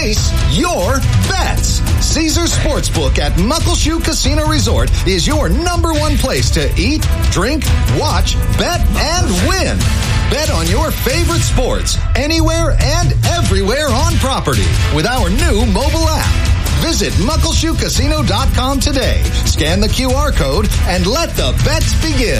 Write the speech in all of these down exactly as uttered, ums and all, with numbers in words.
place your bets. Caesars Sportsbook at Muckleshoot Casino Resort is your number one place to eat, drink, watch, bet, and win. Bet on your favorite sports anywhere and everywhere on property with our new mobile app. Visit muckleshoot casino dot com today. Scan the Q R code and let the bets begin.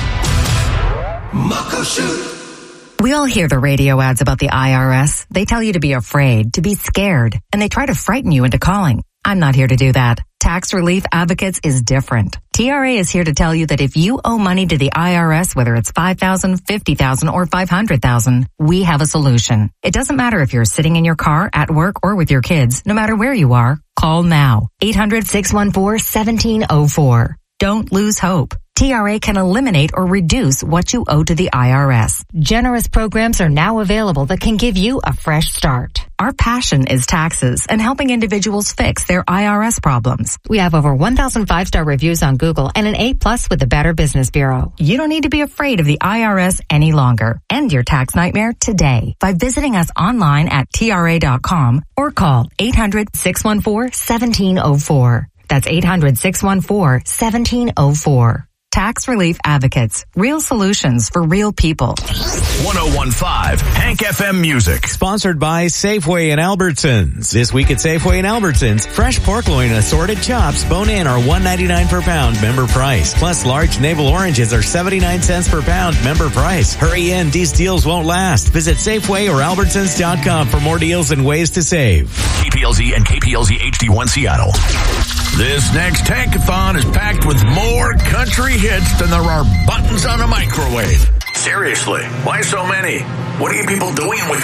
Muckleshoot. We all hear the radio ads about the I R S. They tell you to be afraid, to be scared, and they try to frighten you into calling. I'm not here to do that. Tax Relief Advocates is different. T R A is here to tell you that if you owe money to the I R S, whether it's five thousand dollars, fifty thousand dollars, or five hundred thousand dollars, we have a solution. It doesn't matter if you're sitting in your car, at work, or with your kids. No matter where you are, call now. eight hundred, six one four, one seven zero four. Don't lose hope. T R A can eliminate or reduce what you owe to the I R S. Generous programs are now available that can give you a fresh start. Our passion is taxes and helping individuals fix their I R S problems. We have over one thousand five-star reviews on Google and an A plus with the Better Business Bureau. You don't need to be afraid of the I R S any longer. End your tax nightmare today by visiting us online at T R A dot com or call eight hundred, six one four, one seven zero four. That's eight hundred, six one four, one seven zero four. Tax Relief Advocates. Real solutions for real people. one oh one point five Hank F M Music. Sponsored by Safeway and Albertsons. This week at Safeway and Albertsons, fresh pork loin assorted chops bone-in are one ninety-nine per pound, member price. Plus large navel oranges are seventy-nine cents per pound, member price. Hurry in, these deals won't last. Visit Safeway or Albertsons dot com for more deals and ways to save. K P L Z and K P L Z H D one Seattle. This next Tankathon is packed with more country hits than there are buttons on a microwave. Seriously, why so many? What are you people doing with